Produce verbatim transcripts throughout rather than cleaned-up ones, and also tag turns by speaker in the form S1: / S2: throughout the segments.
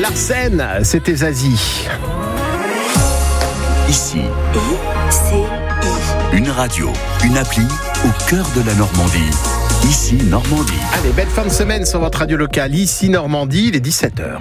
S1: Larsen, c'était Zazie.
S2: Ici,
S3: I C I.
S2: une radio, une appli au cœur de la Normandie. Ici, Normandie.
S1: Allez, belle fin de semaine sur votre radio locale. Ici, Normandie, il est dix-sept heures.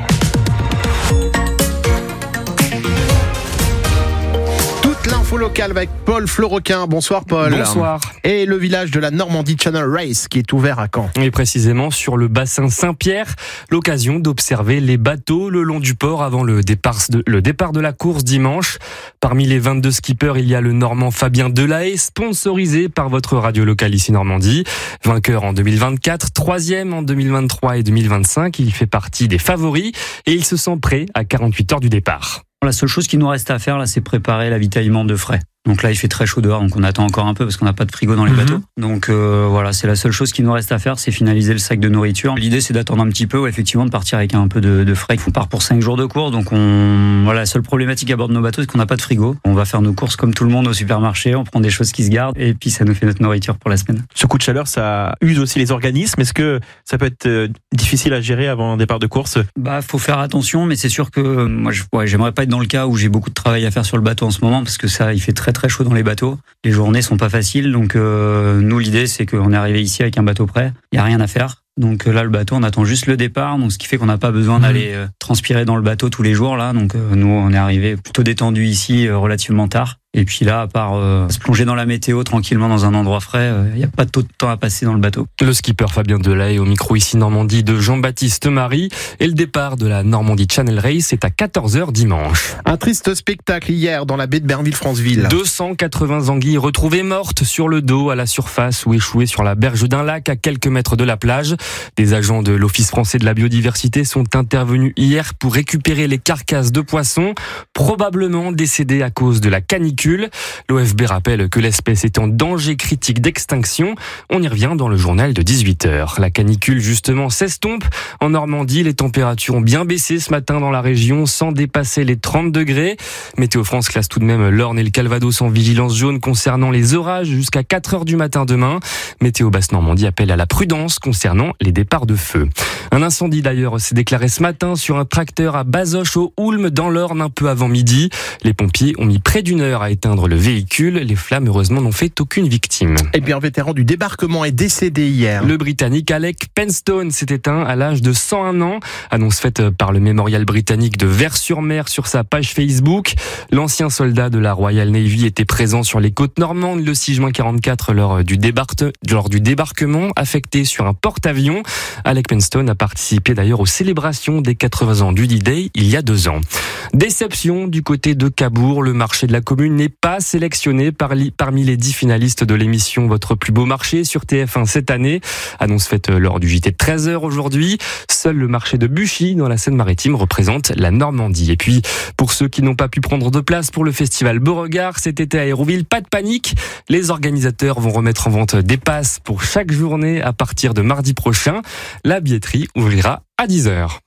S1: L'info locale avec Paul Fleuroquin. Bonsoir Paul.
S4: Bonsoir.
S1: Et le village de la Normandie Channel Race qui est ouvert à Caen.
S4: Et précisément sur le bassin Saint-Pierre, l'occasion d'observer les bateaux le long du port avant le départ de, le départ de la course dimanche. Parmi les vingt-deux skippers, il y a le Normand Fabien Delahaye, sponsorisé par votre radio locale ici Normandie. Vainqueur en deux mille vingt-quatre, troisième en deux mille vingt-trois et deux mille vingt-cinq. Il fait partie des favoris et il se sent prêt à quarante-huit heures du départ.
S5: La seule chose qui nous reste à faire là, c'est préparer l'avitaillement de frais. Donc là, il fait très chaud dehors, donc on attend encore un peu parce qu'on n'a pas de frigo dans les mmh. bateaux. Donc euh, voilà, c'est la seule chose qui nous reste à faire, c'est finaliser le sac de nourriture. L'idée, c'est d'attendre un petit peu, ou effectivement, de partir avec un peu de, de frais. On part pour cinq jours de course, donc on voilà, la seule problématique à bord de nos bateaux, c'est qu'on n'a pas de frigo. On va faire nos courses comme tout le monde au supermarché, on prend des choses qui se gardent, et puis ça nous fait notre nourriture pour la semaine.
S6: Ce coup de chaleur, ça use aussi les organismes. Est-ce que ça peut être euh, difficile à gérer avant un départ de course ?
S5: Bah, faut faire attention, mais c'est sûr que euh, moi, je, ouais, j'aimerais pas être dans le cas où j'ai beaucoup de travail à faire sur le bateau en ce moment, parce que ça, il fait très très chaud dans les bateaux. Les journées sont pas faciles, donc euh, nous l'idée c'est qu'on est arrivé ici avec un bateau prêt, il y a rien à faire. Donc là le bateau on attend juste le départ, donc ce qui fait qu'on n'a pas besoin d'aller euh, transpirer dans le bateau tous les jours là. Donc euh, nous on est arrivé plutôt détendu ici euh, relativement tard. Et puis là, à part euh, se plonger dans la météo tranquillement dans un endroit frais, il euh, n'y a pas trop de temps à passer dans le bateau.
S4: Le skipper Fabien Delahaye au micro ici Normandie de Jean-Baptiste Marie. Et le départ de la Normandie Channel Race est à quatorze heures dimanche.
S1: Un triste spectacle hier dans la baie de Berneville-Franceville.
S4: deux cent quatre-vingts anguilles retrouvées mortes sur le dos à la surface ou échouées sur la berge d'un lac à quelques mètres de la plage. Des agents de l'Office français de la biodiversité sont intervenus hier pour récupérer les carcasses de poissons, probablement décédées à cause de la canicule. L'O F B rappelle que l'espèce est en danger critique d'extinction. On y revient dans le journal de dix-huit heures. La canicule, justement, s'estompe. En Normandie, les températures ont bien baissé ce matin dans la région sans dépasser les trente degrés. Météo France classe tout de même l'Orne et le Calvados en vigilance jaune concernant les orages jusqu'à quatre heures du matin demain. Météo Basse Normandie appelle à la prudence concernant les départs de feu. Un incendie d'ailleurs s'est déclaré ce matin sur un tracteur à Bazoches au Houlme dans l'Orne un peu avant midi. Les pompiers ont mis près d'une heure à éteindre le véhicule. Les flammes, heureusement, n'ont fait aucune victime.
S1: Et bien, un vétéran du débarquement est décédé hier.
S4: Le Britannique Alec Penstone s'est éteint à l'âge de cent un ans. Annonce faite par le Mémorial britannique de Vers-sur-Mer sur sa page Facebook. L'ancien soldat de la Royal Navy était présent sur les côtes normandes le six juin quarante-quatre lors du, débarque, lors du débarquement, affecté sur un porte-avions. Alec Penstone a participé d'ailleurs aux célébrations des quatre-vingts ans du D-Day il y a deux ans. Déception du côté de Cabourg. Le marché de la commune n'est pas sélectionné parmi les dix finalistes de l'émission Votre plus beau marché sur T F un cette année. Annonce faite lors du J T de treize heures aujourd'hui. Seul le marché de Buchy dans la Seine-Maritime représente la Normandie. Et puis, pour ceux qui n'ont pas pu prendre de place pour le festival Beauregard cet été à Hérouville, pas de panique. Les organisateurs vont remettre en vente des passes pour chaque journée à partir de mardi prochain. La billetterie ouvrira à dix heures.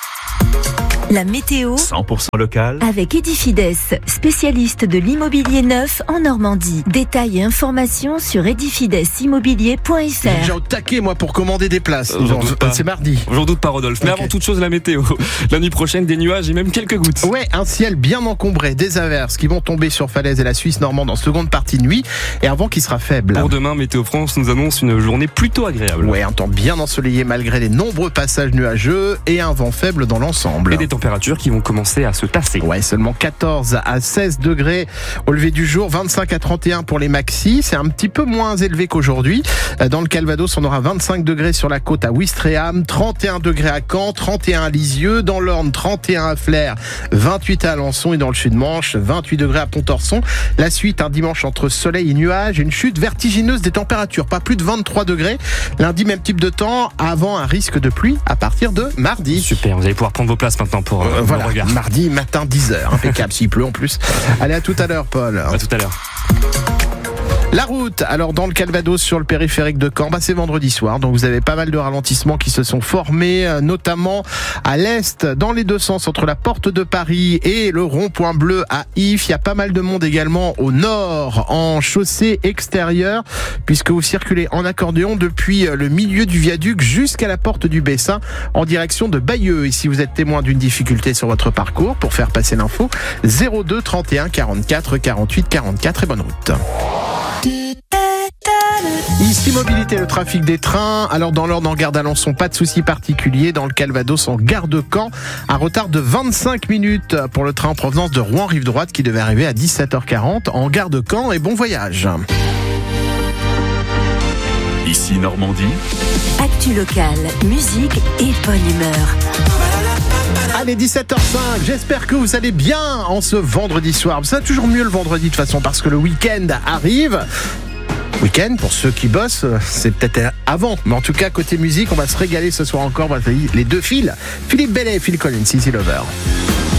S3: La météo
S2: cent pour cent local
S3: avec Edifides, spécialiste de l'immobilier neuf en Normandie. Détails et informations sur edifides immobilier point f r.
S1: J'ai au taquet moi pour commander des places.
S4: J'en doute pas.
S1: C'est mardi.
S4: J'en doute pas Rodolphe. Mais okay. Avant toute chose la météo. La nuit prochaine des nuages et même quelques gouttes.
S1: Ouais, un ciel bien encombré, des averses qui vont tomber sur Falaise et la Suisse normande en seconde partie de nuit et un vent qui sera faible.
S4: Pour demain, Météo France nous annonce une journée plutôt agréable.
S1: Ouais, un temps bien ensoleillé malgré les nombreux passages nuageux et un vent faible dans l'ensemble.
S4: Et des températures qui vont commencer à se tasser.
S1: Ouais, seulement quatorze à seize degrés au lever du jour, vingt-cinq à trente et un pour les maxis. C'est un petit peu moins élevé qu'aujourd'hui. Dans le Calvados, on aura vingt-cinq degrés sur la côte à Ouistreham, trente et un degrés à Caen, trente et un à Lisieux. Dans l'Orne, trente et un à Flers, vingt-huit à Alençon et dans le Sud-Manche, vingt-huit degrés à Pontorson. La suite, un dimanche entre soleil et nuages, une chute vertigineuse des températures, pas plus de vingt-trois degrés. Lundi, même type de temps, avant un risque de pluie à partir de mardi.
S4: Super, vous allez pouvoir prendre vos places maintenant pour euh,
S1: voilà.
S4: Beauregard.
S1: Mardi matin dix heures, impeccable s'il pleut en plus. Allez, à tout à l'heure Paul.
S4: À tout à l'heure.
S1: La route, alors dans le Calvados sur le périphérique de Caen, bah c'est vendredi soir, donc vous avez pas mal de ralentissements qui se sont formés, notamment à l'est, dans les deux sens, entre la porte de Paris et le rond-point bleu à If. Il y a pas mal de monde également au nord, en chaussée extérieure, puisque vous circulez en accordéon depuis le milieu du viaduc jusqu'à la porte du Bessin, en direction de Bayeux. Et si vous êtes témoin d'une difficulté sur votre parcours, pour faire passer l'info, zéro deux trente et un quarante-quatre quarante-huit quarante-quatre et bonne route. Ici Mobilité, le trafic des trains. Alors dans l'ordre en gare d'Alençon, pas de soucis particuliers. Dans le Calvados en gare de Caen, un retard de vingt-cinq minutes pour le train en provenance de Rouen rive droite qui devait arriver à dix-sept heures quarante en gare de Caen. Et bon voyage.
S2: Ici Normandie.
S3: Actu locale, musique et bonne humeur.
S1: Allez, dix-sept heures cinq, j'espère que vous allez bien en ce vendredi soir. Ça va toujours mieux le vendredi de toute façon parce que le week-end arrive. Week-end, pour ceux qui bossent, c'est peut-être avant. Mais en tout cas, côté musique, on va se régaler ce soir encore. Les deux fils, Philippe Bellet et Phil Collins, Easy Lover.